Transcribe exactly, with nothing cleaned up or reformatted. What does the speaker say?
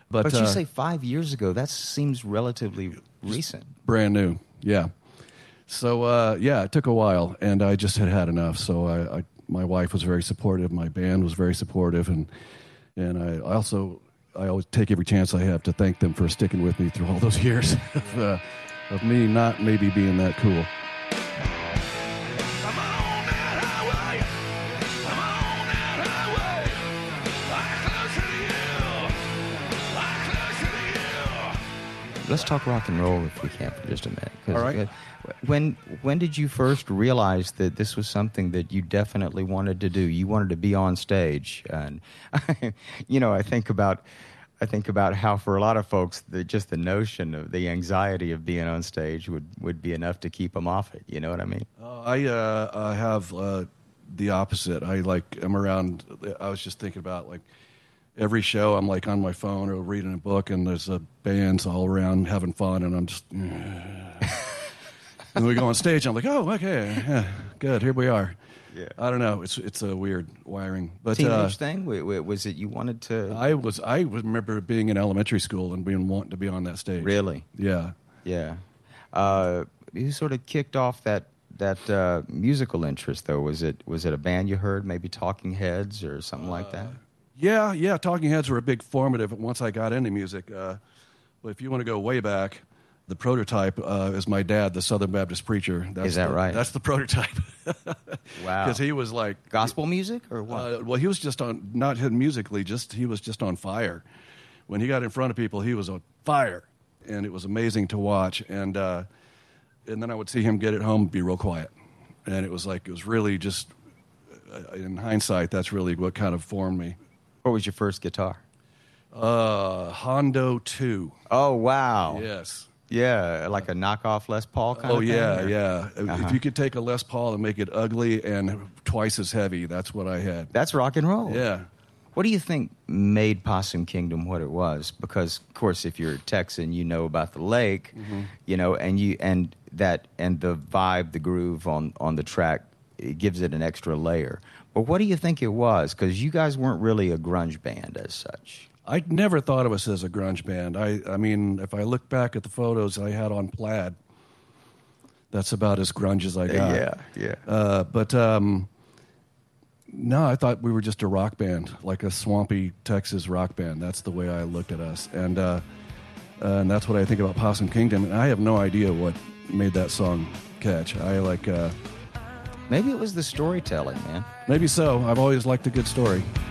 But, But you uh, say five years ago. That seems relatively recent. brand new, yeah. So, uh, yeah, it took a while, and I just had had enough. So I, I my wife was very supportive. My band was very supportive, and and I also I always take every chance I have to thank them for sticking with me through all those years of, uh, of me not maybe being that cool. Let's talk rock and roll if we can for just a minute. 'Cause, All right. uh, When when did you first realize that this was something that you definitely wanted to do? You wanted to be on stage, and you know, I think about I think about how for a lot of folks, the, just the notion of the anxiety of being on stage would, would be enough to keep them off it. You know what I mean? Uh, I uh, uh, have uh, the opposite. I like I'm around. I was just thinking about like. Every show, I'm like on my phone or reading a book, and there's uh, bands all around having fun, and I'm just. And we go on stage, I'm like, oh, okay, yeah, good, here we are. Yeah. I don't know, it's it's a weird wiring, but Teenage uh, thing? W- w- Was it you wanted to? I was I remember being in elementary school and being wanting to be on that stage. Really? Yeah. Yeah. Uh, you sort of kicked off that that uh, musical interest, though. Was it was it a band you heard, maybe Talking Heads or something like that? Yeah, yeah. Talking Heads were a big formative once I got into music. Uh, but if you want to go way back, the prototype uh, is my dad, the Southern Baptist preacher. That's Is that the, right? That's the prototype. Wow. Because he was like Gospel music or what? Uh, well, he was just on not him musically, just he was just on fire. When he got in front of people, he was on fire, and it was amazing to watch. And uh, and then I would see him get it home, and be real quiet, and it was like it was really just. Uh, in hindsight, that's really what kind of formed me. What was your first guitar? Uh, Hondo two. Oh, wow. Yes. Yeah, like a knockoff Les Paul kind Oh, of thing? yeah, or- yeah. Uh-huh. If you could take a Les Paul and make it ugly and twice as heavy, that's what I had. That's rock and roll. Yeah. What do you think made Possum Kingdom what it was? Because, of course, if you're a Texan, you know about the lake, Mm-hmm. you know, and you and that and the vibe, the groove on, on the track, it gives it an extra layer. But what do you think it was? Because you guys weren't really a grunge band as such. I never thought of us as a grunge band. I, I mean, if I look back at the photos I had on Plaid, that's about as grunge as I got. Yeah, yeah. Uh, but um, no, I thought we were just a rock band, like a swampy Texas rock band. That's the way I looked at us, and uh, uh, and that's what I think about Possum Kingdom. And I have no idea what made that song catch. I like. Uh, Maybe it was the storytelling, man. maybe so. I've always liked a good story.